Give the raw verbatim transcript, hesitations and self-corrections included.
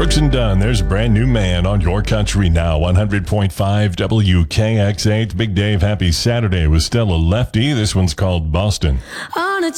Brooks and Dunn, there's a brand new man on your country now. one hundred point five W K X eight. Big Dave, happy Saturday with Stella Lefty. This one's called Boston. On a